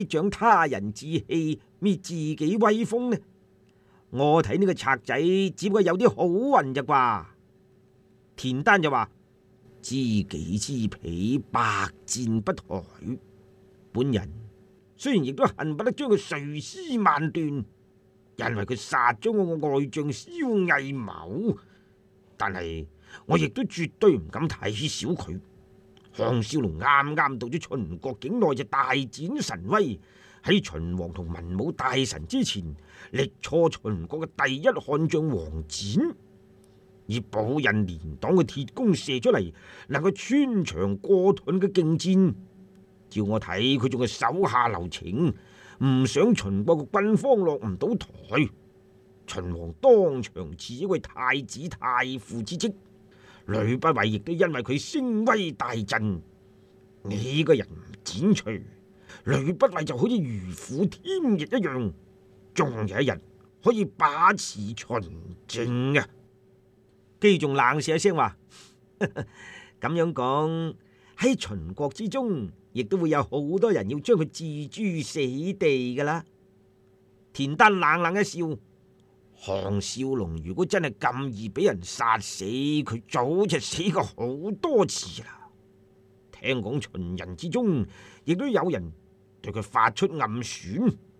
長他人志氣，滅自己威風呢？我睇呢個賊仔只不過有啲好運咋啩？田丹就話：知己知彼，百戰不殆。本人雖然亦都恨不得將佢碎屍萬段，因為佢殺咗我個外將蕭毅謀，但係我亦都絕對唔敢睇小佢。項少龍啱啱到咗秦國境內就大展神威，喺秦王同文武大臣之前力挫秦國嘅第一悍將王翦，以寶印連擋嘅鐵弓射出嚟，能夠穿牆過盾嘅勁箭，照我睇佢仲係手下留情，唔想秦國嘅軍方落唔到台。秦王當場賜一位太子太傅之職，呂不韋亦都因為佢聲威大振。你個人唔剪除，呂不韋就好似如虎添翼一樣，仲有一日可以把持秦政啊！姬仲冷笑一聲話：咁樣講，喺秦國之中，亦都會有好多人要將佢置諸死地噶啦。田丹冷冷一笑：項少龍如果真係咁易俾人殺死，佢早就死過好多次啦。聽講秦人之中，亦都有人對佢發出暗選，